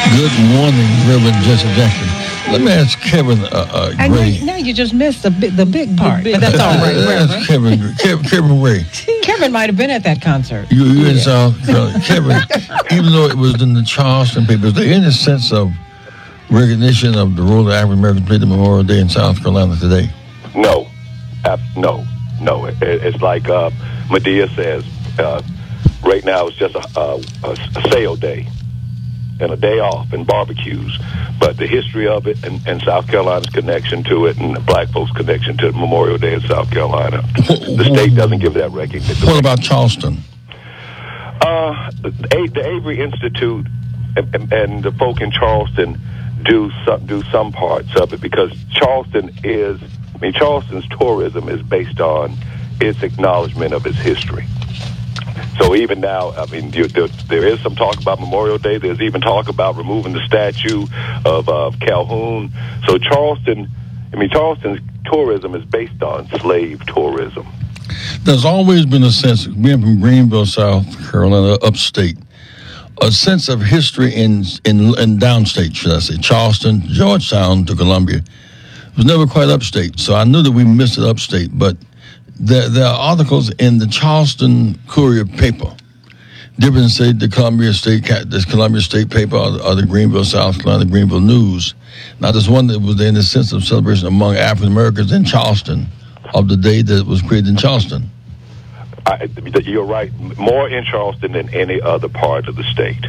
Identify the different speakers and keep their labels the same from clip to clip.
Speaker 1: Good morning, Reverend Jesse Jackson. Let me ask Kevin Gray.
Speaker 2: Now you just missed the big part, but that's all right,
Speaker 1: That's
Speaker 2: Reverend.
Speaker 1: Kevin Gray.
Speaker 2: Kevin might have been at that concert.
Speaker 1: You in South Carolina. Kevin, even though it was in the Charleston papers, is there any sense of recognition of the role that African Americans played in Memorial Day in South Carolina today?
Speaker 3: No. No. It's like Medea says, right now it's just a sale day and a day off and barbecues. But the history of it and South Carolina's connection to it and the black folks' connection to Memorial Day in South Carolina, the state doesn't give that recognition.
Speaker 1: What about Charleston?
Speaker 3: The Avery Institute and the folk in Charleston do some parts of it because Charleston's tourism is based on its acknowledgement of its history. So even now, there is some talk about Memorial Day. There's even talk about removing the statue of Calhoun. So Charleston's tourism is based on slave tourism.
Speaker 1: There's always been a sense, being from Greenville, South Carolina, upstate, a sense of history in downstate, should I say, Charleston, Georgetown to Columbia. It was never quite upstate, so I knew that we missed it upstate, but there are articles in the Charleston Courier paper, different say the Columbia State paper or the Greenville, South Carolina, Greenville News. Now, there's one that was there in the sense of celebration among African Americans in Charleston of the day that it was created in Charleston.
Speaker 3: You're right, more in Charleston than any other part of the state.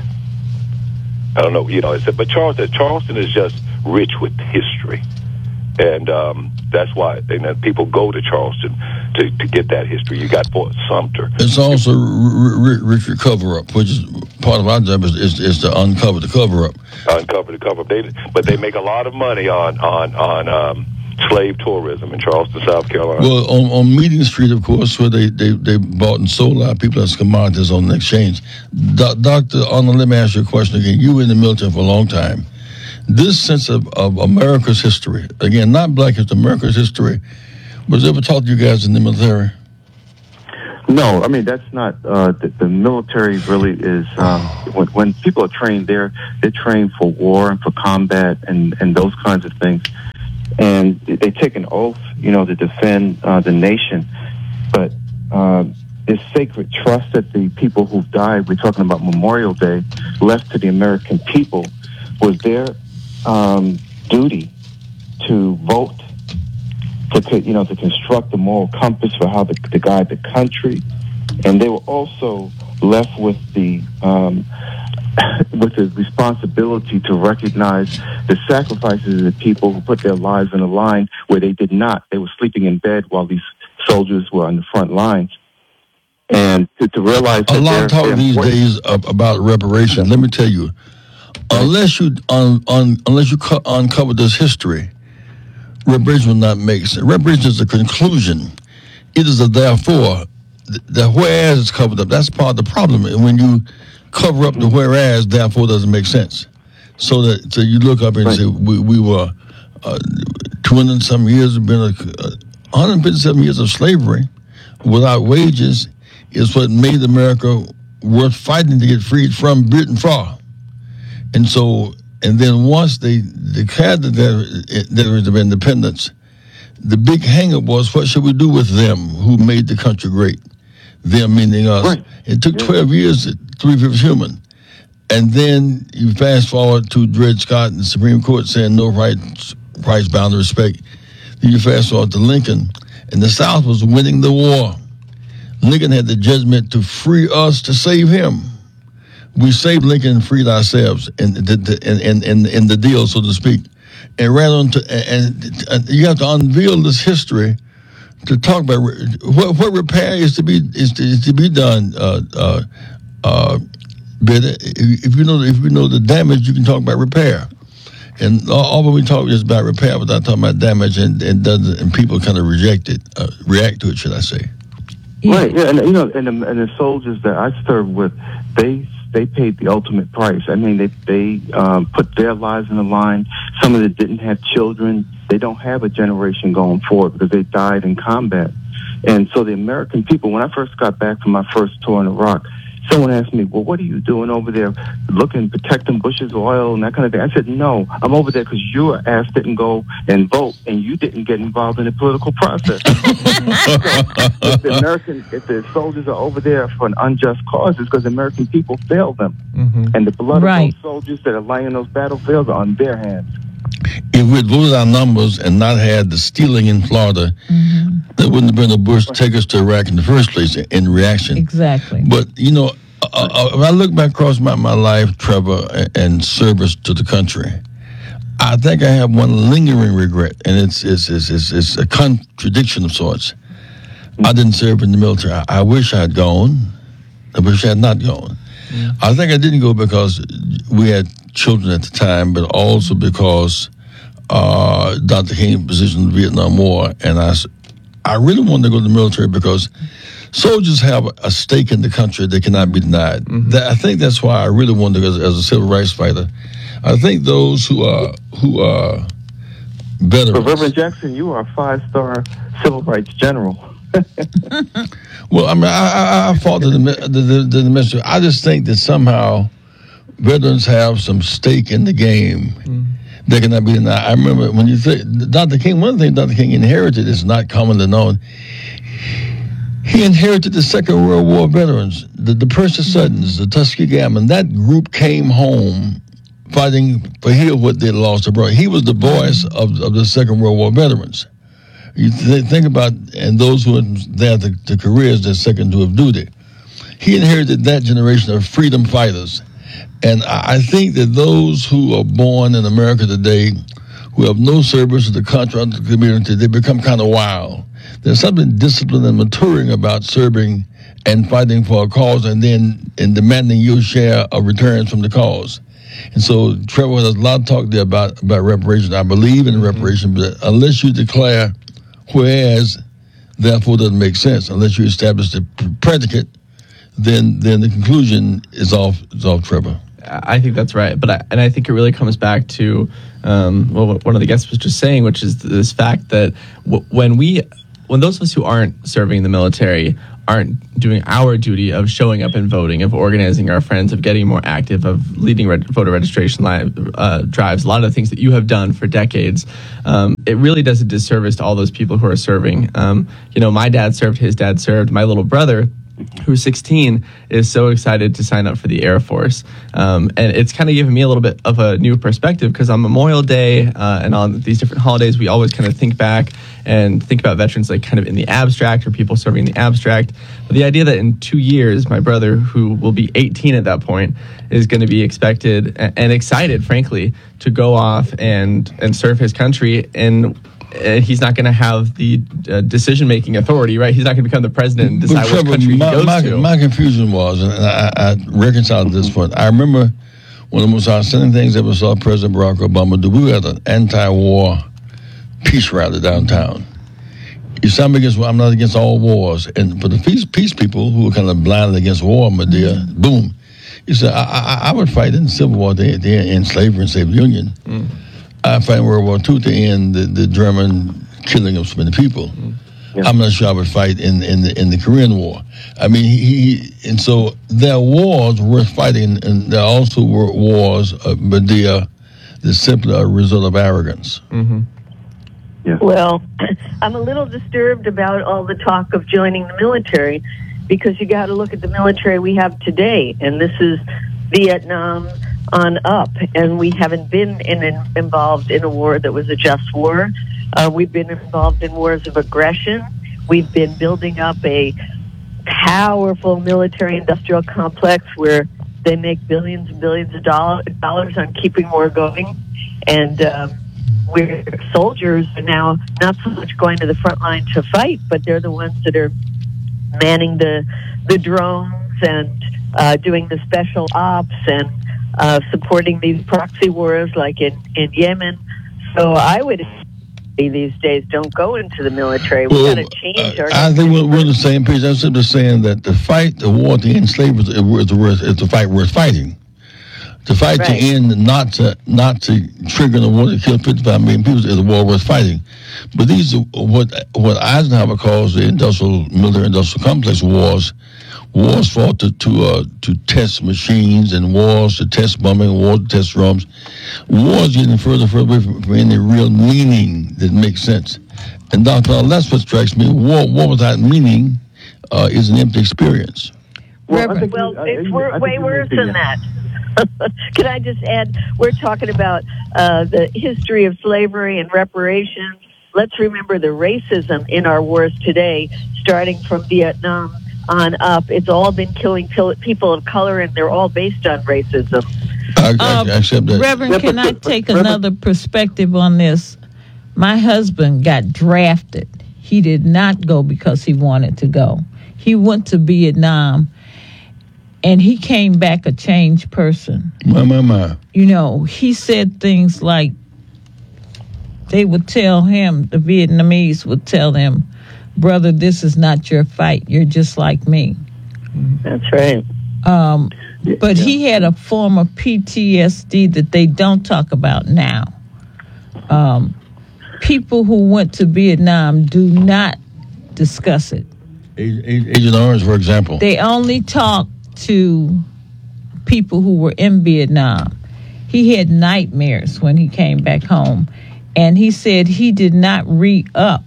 Speaker 3: I don't know, but Charleston is just rich with history. And that's why people go to Charleston to get that history. You got Fort Sumter.
Speaker 1: It's also rich with cover-up, which is part of our job is to uncover the cover-up.
Speaker 3: Uncover the cover-up. But they make a lot of money on slave tourism in Charleston, South Carolina.
Speaker 1: Well, on Meeting Street, of course, where they bought and sold a lot of people as commodities on the exchange. Dr. Arnold, let me ask you a question again. You were in the military for a long time. This sense of America's history, again, not black history, America's history, was ever taught to you guys in the military?
Speaker 4: No, that's not, the military really is, when people are trained, they're trained for war and for combat and those kinds of things. And they take an oath, to defend the nation. But this sacred trust that the people who've died, we're talking about Memorial Day, left to the American people, was their duty to vote, to construct a moral compass for how to guide the country. And they were also left with the responsibility to recognize the sacrifices of the people who put their lives on the line where they did not. They were sleeping in bed while these soldiers were on the front lines. And to realize
Speaker 1: a lot of talk these days about reparation. Let me tell you, unless you uncover this history, reparation will not make sense. Reparation is a conclusion. It is a therefore. The whereas is covered up. That's part of the problem. And when you cover up the whereas, therefore doesn't make sense. So you look up and say we were 200-some years, have been 157 years of slavery without wages is what made America worth fighting to get freed from Britain for. And then once they declared the Declaration of Independence, the big hang-up was, what should we do with them who made the country great? Them meaning us. Right. It took 12 years, 3/5 human. And then you fast forward to Dred Scott and the Supreme Court saying no rights bound to respect. Then you fast forward to Lincoln, and the South was winning the war. Lincoln had the judgment to free us to save him. We saved Lincoln and freed ourselves in the deal, so to speak. And ran on to, and you have to unveil this history to talk about what repair is to be done. If you know the damage, you can talk about repair. And all we talk is about repair, but not talking about damage, and people kind of react to it, should I say?
Speaker 4: Right, yeah, and the soldiers that I served with, they paid the ultimate price. They put their lives on the line. Some of them didn't have children. They don't have a generation going forward because they died in combat. And so the American people, when I first got back from my first tour in Iraq, someone asked me, well, what are you doing over there protecting Bush's oil and that kind of thing? I said, no, I'm over there because your ass didn't go and vote and you didn't get involved in the political process. If the soldiers are over there for an unjust cause, it's because the American people failed them. And the blood of those soldiers that are lying in those battlefields are on their hands.
Speaker 1: If we'd voted our numbers and not had the stealing in Florida, there wouldn't have been a Bush take us to Iraq in the first place in reaction.
Speaker 2: Exactly.
Speaker 1: But, you know, when I look back across my life, Trevor, and service to the country, I think I have one lingering regret, and it's a contradiction of sorts. I didn't serve in the military. I wish I had gone. I wish I had not gone. I think I didn't go because we had children at the time, but also because Dr. King's position in the Vietnam War, and I really wanted to go to the military because soldiers have a stake in the country that cannot be denied. I think that's why I really wanted to go as a civil rights fighter. I think those who are veterans.
Speaker 4: But Reverend Jackson, you are a 5-star civil rights general.
Speaker 1: Well, I mean, I fought the ministry. I just think that somehow veterans have some stake in the game that cannot be denied. I remember when you say Dr. King, one thing Dr. King inherited is not commonly known. He inherited the Second World War veterans, the Percy Suttons, the Tuskegee Airmen. That group came home fighting for here what they lost abroad. He was the voice of the Second World War veterans. You think about, and those who had the careers that second tour of duty. He inherited that generation of freedom fighters. And I think that those who are born in America today, who have no service to the country or the community, they become kind of wild. There's something disciplined and maturing about serving and fighting for a cause and demanding your share of returns from the cause. And so, Trevor, there's a lot of talk there about reparations. I believe in reparations, but unless you declare whereas, therefore, doesn't make sense. Unless you establish the predicate, then the conclusion is off, Trevor.
Speaker 5: I think that's right, I think it really comes back to what one of the guests was just saying, which is this fact that when those of us who aren't serving in the military aren't doing our duty of showing up and voting, of organizing our friends, of getting more active, of leading voter registration drives, a lot of the things that you have done for decades, it really does a disservice to all those people who are serving. My dad served, his dad served, my little brother, who's 16, is so excited to sign up for the Air Force. And it's kind of given me a little bit of a new perspective because on Memorial Day and on these different holidays, we always kind of think back and think about veterans like kind of in the abstract or people serving in the abstract. But the idea that in 2 years, my brother, who will be 18 at that point, is going to be expected and excited, frankly, to go off and serve his country, and he's not going to have the decision-making authority, right? He's not going to become the president and decide what country he goes to.
Speaker 1: My confusion was, and I reconciled this point, I remember one of the most outstanding things I ever saw President Barack Obama do. We had an anti-war peace rally downtown. I'm not against all wars. And for the peace people who were kind of blinded against war, Medea, boom. He said, I would fight in the Civil War to end slavery and save the Union. I fight in World War II to end the German killing of so many people. Yeah. I'm not sure I would fight in the Korean War. I mean, and so there are wars worth fighting, and there also were wars, Medea, that's simply a result of arrogance.
Speaker 4: Yeah.
Speaker 6: Well, I'm a little disturbed about all the talk of joining the military because you got to look at the military we have today, and this is Vietnam on up, and we haven't been involved in a war that was a just war. We've been involved in wars of aggression. We've been building up a powerful military-industrial complex where they make billions and billions of dollars on keeping war going, and where soldiers are now not so much going to the front line to fight, but they're the ones that are manning the drones and doing the special ops and supporting these proxy wars like in Yemen. So I would say these days don't go into the military. We've got to change our...
Speaker 1: I think we're on the same page. I'm simply saying that the war to end slavery is a fight worth fighting. The fight to end, not to trigger the war to kill 55 million people is a war worth fighting. But these are what Eisenhower calls the military-industrial complex wars, Wars fought to test machines, and wars to test bombing, wars to test drums. Wars getting further and further away from any real meaning that makes sense. And Dr. that's what strikes me. War without meaning is an empty experience.
Speaker 6: Well, it's way worse than that. Can I just add, we're talking about the history of slavery and reparations. Let's remember the racism in our wars today, starting from Vietnam on up. It's all been killing people of color, and they're all based on racism.
Speaker 1: I accept that.
Speaker 7: Reverend, can I take another perspective on this? My husband got drafted. He did not go because he wanted to go. He went to Vietnam, and he came back a changed person.
Speaker 1: My.
Speaker 7: You know, he said things like, they would tell him, the Vietnamese would tell him, brother, this is not your fight. You're just like me.
Speaker 6: That's right.
Speaker 7: But he had a form of PTSD that they don't talk about now. People who went to Vietnam do not discuss it.
Speaker 1: Agent Orange, for example.
Speaker 7: They only talk to people who were in Vietnam. He had nightmares when he came back home. And he said he did not re-up,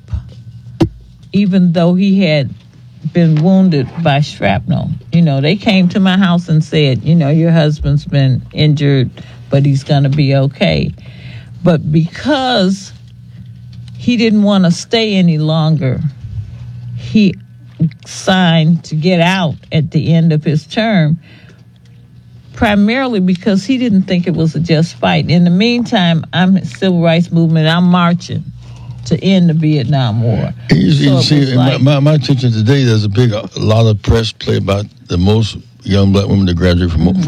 Speaker 7: even though he had been wounded by shrapnel. You know, they came to my house and said, you know, your husband's been injured, but he's going to be okay. But because he didn't want to stay any longer, he signed to get out at the end of his term, primarily because he didn't think it was a just fight. In the meantime, I'm in civil rights movement. I'm marching to end the Vietnam War.
Speaker 1: You see, my attention today, there's a lot of press play about the most young black women that graduate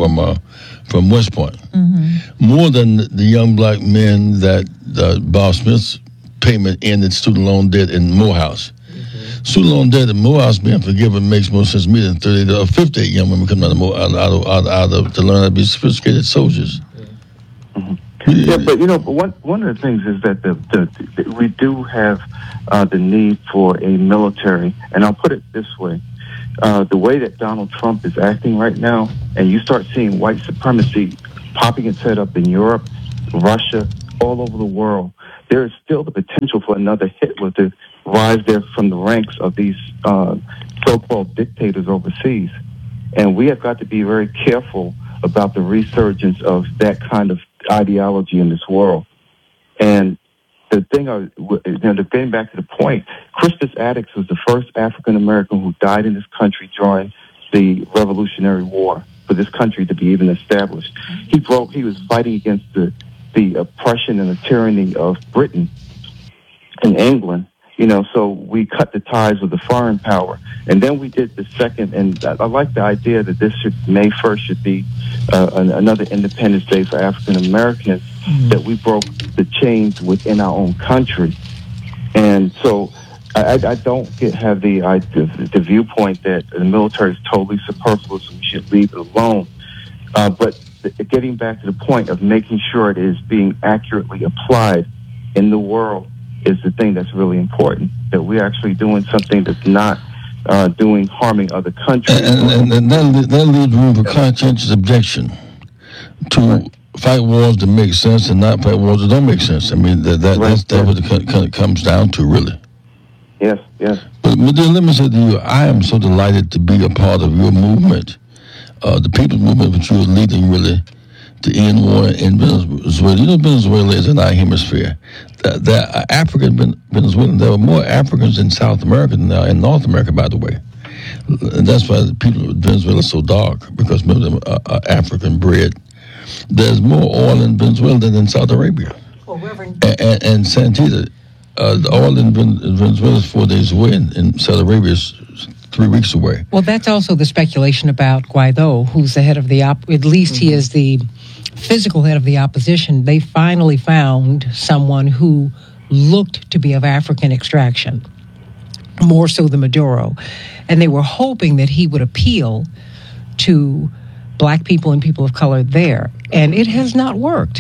Speaker 1: from West Point. Mm-hmm. More than the young black men that Bob Smith's payment ended student loan debt in Morehouse. Student loan debt in Morehouse being forgiven makes more sense to me than 30 or 58 young women coming out of to learn how to be sophisticated soldiers.
Speaker 4: Mm-hmm. Yeah, but you know, one of the things is that we do have the need for a military, and I'll put it this way: the way that Donald Trump is acting right now, and you start seeing white supremacy popping its head up in Europe, Russia, all over the world. There is still the potential for another Hitler to rise there from the ranks of these so-called dictators overseas. And we have got to be very careful about the resurgence of that kind of ideology in this world. And the thing, getting back to the point, Crispus Attucks was the first African-American who died in this country during the Revolutionary War for this country to be even established. He was fighting against the oppression and the tyranny of Britain and England. You know, so we cut the ties with the foreign power. And then we did the second, and I like the idea that May 1st should be another Independence Day for African Americans, that we broke the chains within our own country. And so I don't have the viewpoint that the military is totally superfluous and we should leave it alone. But getting back to the point of making sure it is being accurately applied in the world is the thing that's really important, that we're actually doing something that's not harming other countries.
Speaker 1: And that leaves room for conscientious objection to fight wars that make sense and not fight wars that don't make sense. I mean, that's what it kind of comes down to, really.
Speaker 4: Yes.
Speaker 1: But let me say to you, I am so delighted to be a part of your movement, the people's movement that you are leading, really, to end war in Venezuela. You know, Venezuela is in our hemisphere. The African Venezuelan, there were more Africans in South America than there are in North America, by the way. And that's why the people of Venezuela are so dark, because most of them are African bred. There's more oil in Venezuela than in Saudi Arabia.
Speaker 2: Well, Reverend.
Speaker 1: And Santita, the oil in Venezuela is 4 days away, and Saudi Arabia is 3 weeks away.
Speaker 2: Well, that's also the speculation about Guaido, who's the head of at least he is the physical head of the opposition. They finally found someone who looked to be of African extraction, more so than Maduro. And they were hoping that he would appeal to black people and people of color there. And it has not worked.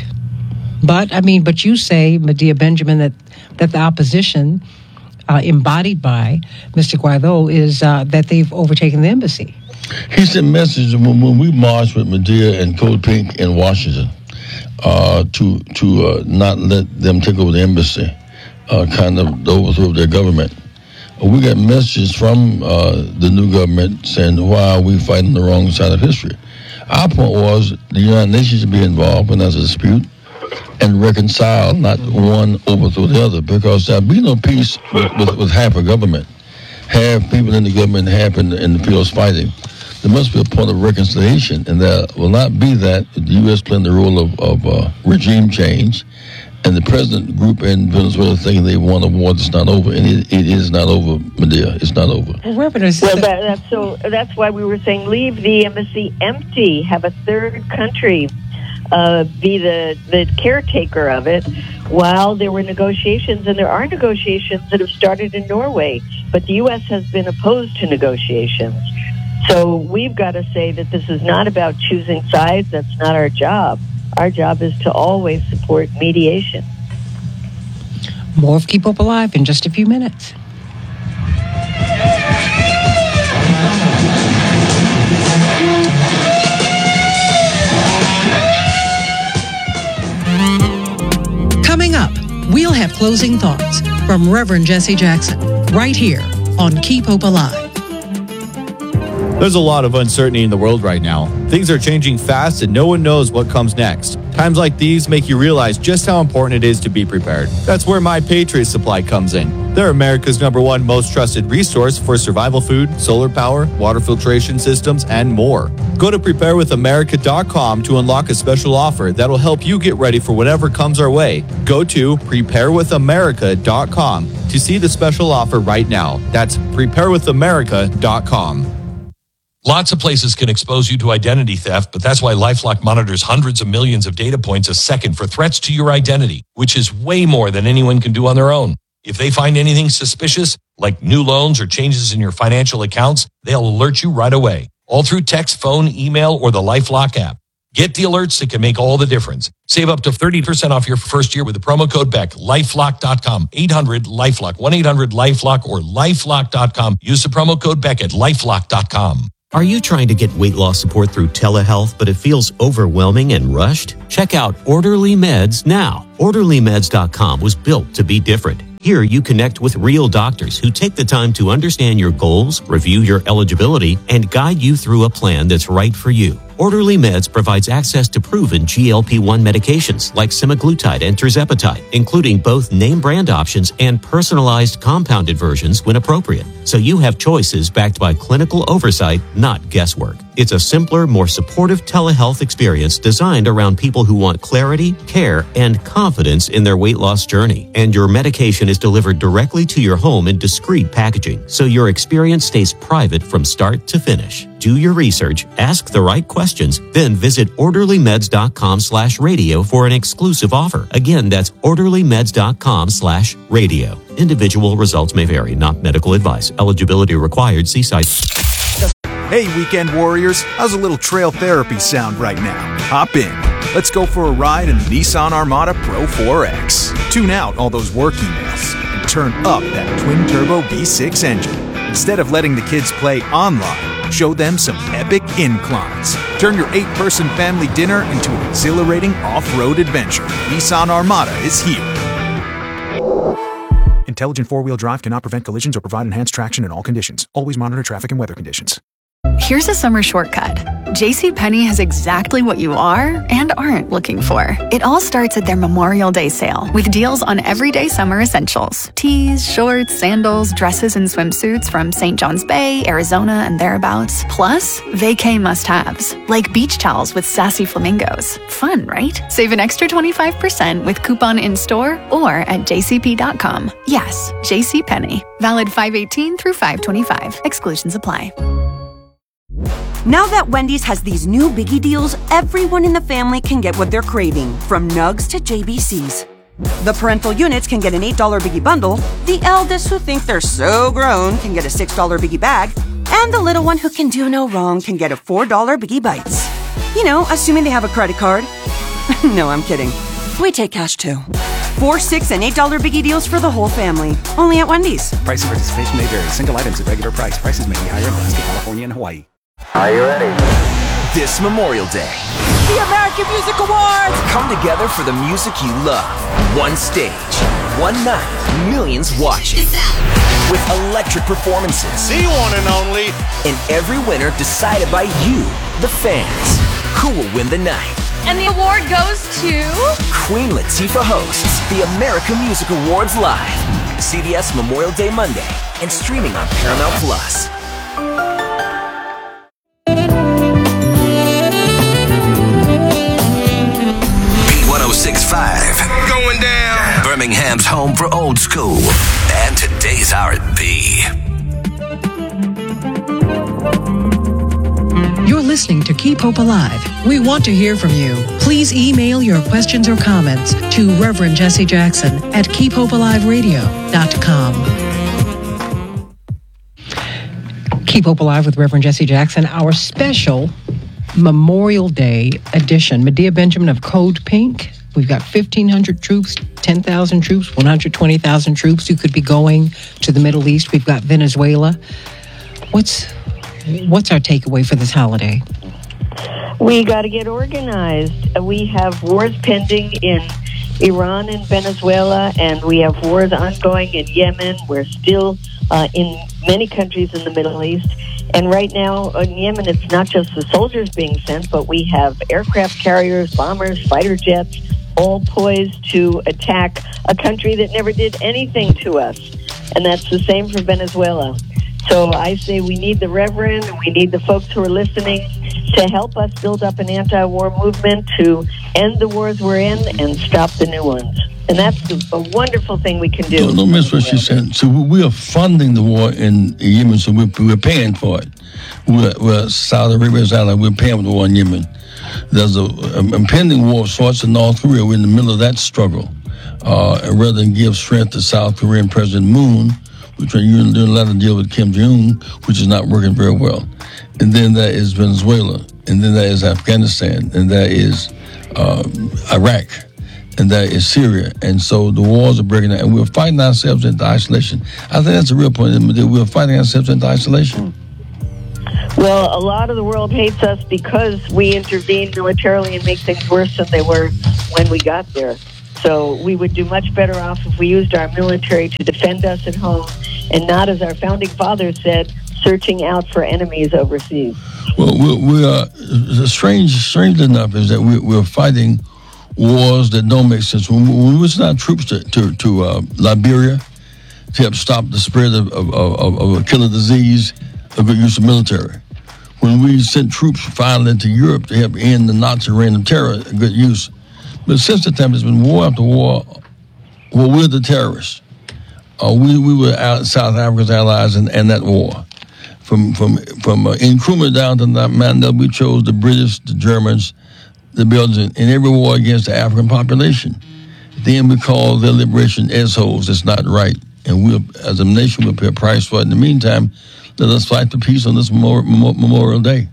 Speaker 2: But you say, Medea Benjamin, that the opposition embodied by Mr. Guaido is that they've overtaken the embassy.
Speaker 1: He sent messages when we marched with Medea and Code Pink in Washington to not let them take over the embassy, kind of the overthrow of their government. We got messages from the new government saying, why are we fighting the wrong side of history? Our point was the United Nations should be involved when there's a dispute and reconcile, not one overthrow the other, because there'll be no peace with half a government. Half people in the government, half in the fields fighting. There must be a point of reconciliation, and there will not be that. The U.S. playing the role of regime change, and the president group in Venezuela thinking they want a war that's not over, and it is not over, Medea. It's not over.
Speaker 6: That's why we were saying leave the embassy empty, have a third country be the caretaker of it while there were negotiations, and there are negotiations that have started in Norway, but the U.S. has been opposed to negotiations. So we've got to say that this is not about choosing sides. That's not our job. Our job is to always support mediation.
Speaker 2: More of Keep Hope Alive in just a few minutes. Coming up, we'll have closing thoughts from Reverend Jesse Jackson right here on Keep Hope Alive.
Speaker 8: There's a lot of uncertainty in the world right now. Things are changing fast and no one knows what comes next. Times like these make you realize just how important it is to be prepared. That's where My Patriot Supply comes in. They're America's #1 most trusted resource for survival food, solar power, water filtration systems, and more. Go to preparewithamerica.com to unlock a special offer that'll help you get ready for whatever comes our way. Go to preparewithamerica.com to see the special offer right now. That's preparewithamerica.com.
Speaker 9: Lots of places can expose you to identity theft, but that's why LifeLock monitors hundreds of millions of data points a second for threats to your identity, which is way more than anyone can do on their own. If they find anything suspicious, like new loans or changes in your financial accounts, they'll alert you right away, all through text, phone, email, or the LifeLock app. Get the alerts that can make all the difference. Save up to 30% off your first year with the promo code BECK, lifelock.com, 800-LIFELOCK, 1-800-LIFELOCK, or lifelock.com. Use the promo code BECK at lifelock.com.
Speaker 10: Are you trying to get weight loss support through telehealth, but it feels overwhelming and rushed? Check out Orderly Meds now. OrderlyMeds.com was built to be different. Here you connect with real doctors who take the time to understand your goals, review your eligibility, and guide you through a plan that's right for you. Orderly Meds provides access to proven GLP-1 medications like semaglutide and tirzepatide, including both name brand options and personalized compounded versions when appropriate. So you have choices backed by clinical oversight, not guesswork. It's a simpler, more supportive telehealth experience designed around people who want clarity, care, and confidence in their weight loss journey. And your medication is delivered directly to your home in discreet packaging, so your experience stays private from start to finish. Do your research, ask the right questions, then visit orderlymeds.com/radio for an exclusive offer. Again, that's orderlymeds.com/radio. Individual results may vary, not medical advice. Eligibility required. See site.
Speaker 11: Hey, weekend warriors, how's a little trail therapy sound right now? Hop in. Let's go for a ride in the Nissan Armada Pro 4X. Tune out all those work emails and turn up that twin-turbo V6 engine. Instead of letting the kids play online, show them some epic inclines. Turn your 8-person family dinner into an exhilarating off-road adventure. Nissan Armada is here. Intelligent four-wheel drive cannot prevent collisions or provide enhanced traction in all conditions. Always monitor traffic and weather conditions.
Speaker 12: Here's a summer shortcut. JCPenney has exactly what you are and aren't looking for. It all starts at their Memorial Day sale with deals on everyday summer essentials. Tees, shorts, sandals, dresses, and swimsuits from St. John's Bay, Arizona, and thereabouts. Plus, vacay must-haves like beach towels with sassy flamingos. Fun, right? Save an extra 25% with coupon in-store or at jcp.com. Yes, JCPenney. Valid 5/18 through 5/25. Exclusions apply.
Speaker 13: Now that Wendy's has these new biggie deals, everyone in the family can get what they're craving, from nugs to JBCs. The parental units can get an $8 biggie bundle, the eldest who think they're so grown can get a $6 biggie bag, and the little one who can do no wrong can get a $4 biggie bites. You know, assuming they have a credit card. No, I'm kidding. We take cash too. 4, $6, and $8 biggie deals for the whole family. Only at Wendy's.
Speaker 11: Price and participation may vary. Single items at regular price. Prices may be higher in Alaska, California, and Hawaii.
Speaker 14: Are you ready?
Speaker 15: This Memorial Day,
Speaker 16: the American Music Awards!
Speaker 15: Come together for the music you love. One stage, one night, millions watching. With electric performances.
Speaker 17: The one and only.
Speaker 15: And every winner decided by you, the fans. Who will win the night?
Speaker 16: And the award goes to...
Speaker 15: Queen Latifah hosts the American Music Awards live. CBS Memorial Day Monday and streaming on Paramount Plus.
Speaker 18: Beat going down.
Speaker 19: Birmingham's home for old school and today's R&B.
Speaker 20: You're listening to Keep Hope Alive. We want to hear from you. Please email your questions or comments to Reverend Jesse Jackson at keephopealiveradio.com.
Speaker 2: Keep Hope Alive with Reverend Jesse Jackson, our special Memorial Day edition. Medea Benjamin of Code Pink. We've got 1,500 troops, 10,000 troops, 120,000 troops who could be going to the Middle East. We've got Venezuela. What's our takeaway for this holiday?
Speaker 6: We got to get organized. We have wars pending in Iran and Venezuela, and we have wars ongoing in Yemen. We're still in many countries in the Middle East. And right now in Yemen, it's not just the soldiers being sent, but we have aircraft carriers, bombers, fighter jets, all poised to attack a country that never did anything to us. And that's the same for Venezuela. So I say we need the Reverend, and we need the folks who are listening to help us build up an anti-war movement to end the wars we're in and stop the new ones. And that's a wonderful thing we can do.
Speaker 1: Don't miss what she said. So we are funding the war in Yemen, so we're paying for it. We're Saudi Arabia's ally. We're paying for the war in Yemen. There's a impending war starts in North Korea. We're in the middle of that struggle. And rather than give strength to South Korean President Moon, we're trying to do a lot of deal with Kim Jong-un, which is not working very well. And then there is Venezuela. And then there is Afghanistan. And there is Iraq. And that is Syria. And so the wars are breaking out, and we're fighting ourselves into isolation. I think that's a real point. We're fighting ourselves into isolation.
Speaker 6: Well, a lot of the world hates us because we intervene militarily and make things worse than they were when we got there. So we would do much better off if we used our military to defend us at home and not, as our founding fathers said, searching out for enemies overseas.
Speaker 1: Well, we are strange enough is that we're fighting wars that don't make sense. When we send our troops to Liberia to help stop the spread of a killer disease, a good use of military. When we sent troops finally into Europe to help end the Nazi reign of terror, a good use. But since the time, there's been war after war. Well, we're the terrorists. We were South Africa's allies in that war. From Nkrumah down to Mandela, we chose the British, the Germans, the Belgians in every war against the African population. Then we call their liberation assholes. It's not right. And we, as a nation, will pay a price for it. In the meantime, let us fight for peace on this Memorial Day.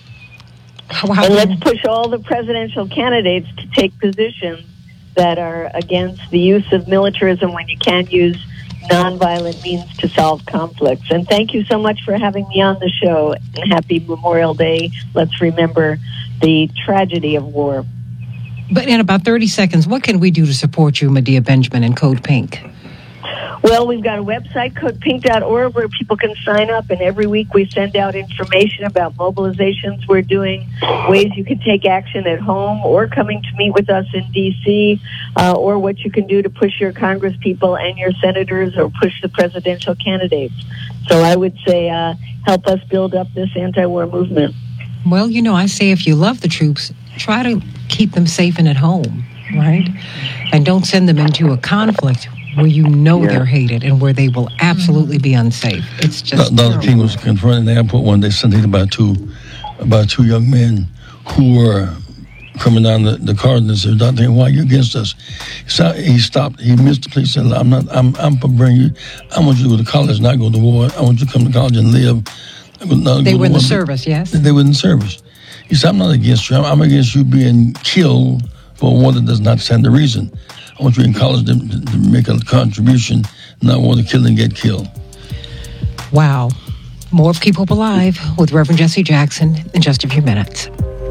Speaker 6: And let's push all the presidential candidates to take positions that are against the use of militarism when you can't use nonviolent means to solve conflicts. And thank you so much for having me on the show. And happy Memorial Day. Let's remember the tragedy of war.
Speaker 2: But in about 30 seconds, what can we do to support you, Medea Benjamin, and Code Pink?
Speaker 6: Well, we've got a website, codepink.org, where people can sign up, and every week we send out information about mobilizations we're doing, ways you can take action at home or coming to meet with us in D.C., or what you can do to push your congresspeople and your senators or push the presidential candidates. So I would say help us build up this anti-war movement.
Speaker 2: Well, I say if you love the troops, try to keep them safe and at home, right? And don't send them into a conflict where they're hated and where they will absolutely be unsafe. It's just
Speaker 1: Dr. King was confronted in the airport one day, Sunday, about two young men who were coming down the corridor and said, "Dr. King, why are you against us?" He stopped. He missed the place. Said, I'm for bring you. I want you to go to college, not go to war. I want you to come to college and live.
Speaker 2: They were in the service, yes?
Speaker 1: They were in the service. He said, I'm not against you. I'm against you being killed for one that does not stand the reason. I want you in college to make a contribution, not want to kill and get killed.
Speaker 2: Wow. More of Keep Hope Alive with Reverend Jesse Jackson in just a few minutes.